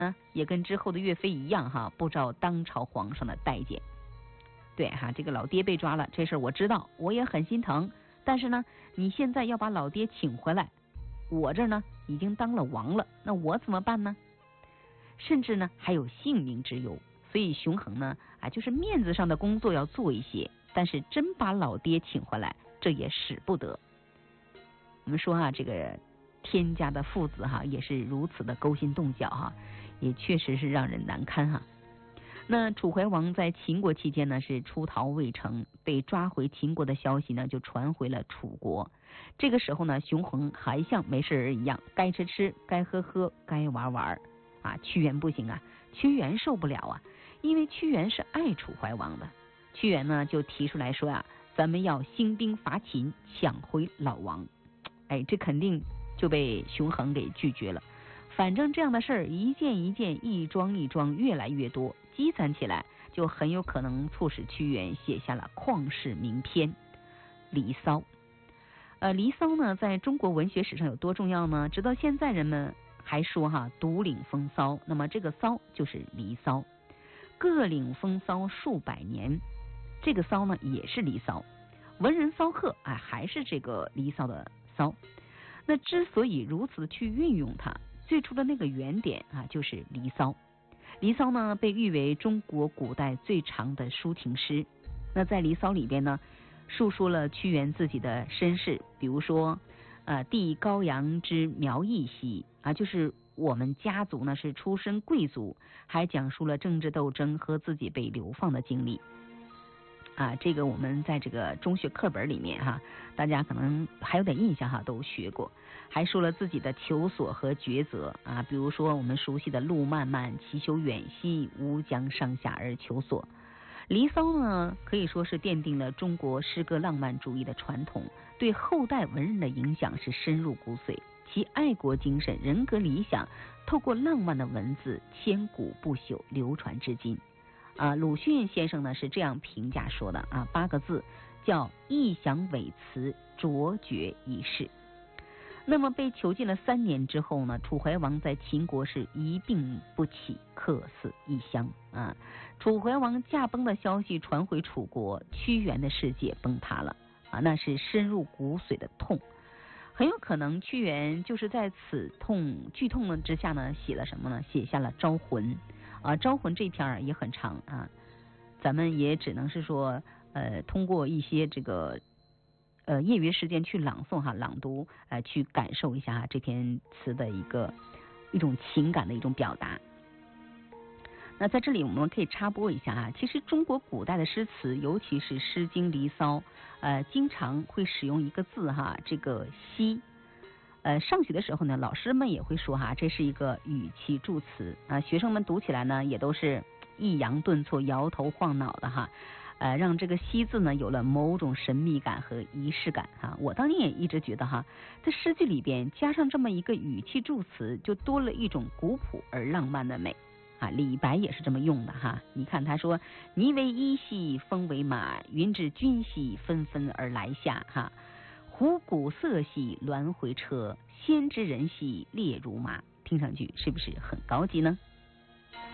也跟之后的岳飞一样哈，不招当朝皇上的待见。对哈，这个老爹被抓了，这事儿我知道，我也很心疼。但是呢，你现在要把老爹请回来，我这呢已经当了王了，那我怎么办呢？甚至呢还有性命之忧。所以熊恒呢就是面子上的工作要做一些，但是真把老爹请回来，这也使不得。我们说这个天家的父子也是如此的勾心斗角也确实是让人难堪那楚怀王在秦国期间呢是出逃未成，被抓回秦国的消息呢就传回了楚国。这个时候呢，熊恒还像没事人一样，该吃吃，该喝喝，该玩玩屈原不行屈原受不了因为屈原是爱楚怀王的。屈原呢就提出来说咱们要兴兵伐秦，抢回老王。这肯定就被熊恒给拒绝了。反正这样的事儿一件一件，一桩一桩，越来越多，积攒起来，就很有可能促使屈原写下了旷世名篇《离骚》。离骚呢，在中国文学史上有多重要呢？直到现在人们还说独领风骚，那么这个骚就是离骚。各领风骚数百年，这个骚呢也是离骚。文人骚客还是这个离骚的骚。那之所以如此去运用它，最初的那个原点就是离骚。离骚呢被誉为中国古代最长的抒情诗。那在离骚里边呢，述说了屈原自己的身世，比如说弟高阳之苗裔系就是我们家族呢是出身贵族，还讲述了政治斗争和自己被流放的经历这个我们在这个中学课本里面大家可能还有点印象都学过。还说了自己的求索和抉择比如说我们熟悉的路漫漫其修远兮，吾将上下而求索。离骚呢可以说是奠定了中国诗歌浪漫主义的传统，对后代文人的影响是深入骨髓，其爱国精神、人格理想透过浪漫的文字千古不朽，流传至今鲁迅先生呢是这样评价说的8个字叫意想伟辞，卓绝一世。那么被囚禁了3年之后呢，楚怀王在秦国是一病不起，客死异乡楚怀王驾崩的消息传回楚国，屈原的世界崩塌了那是深入骨髓的痛。很有可能屈原就是在此剧痛之下呢写了什么呢？写下了《招魂》招魂这篇也很长咱们也只能是说通过一些这个业余时间去朗诵朗读去感受一下这篇词的一种情感的一种表达。那在这里我们可以插播一下其实中国古代的诗词，尤其是《诗经》《离骚》经常会使用一个字这个兮。上学的时候呢，老师们也会说这是一个语气助词学生们读起来呢也都是抑扬顿挫、摇头晃脑的让这个兮字呢有了某种神秘感和仪式感我当年也一直觉得在诗句里边加上这么一个语气助词，就多了一种古朴而浪漫的美李白也是这么用的你看他说：泥为衣兮风为马，云至君兮纷纷而来下虎鼓瑟兮鸾回车，先知人兮列如麻。听上去是不是很高级呢？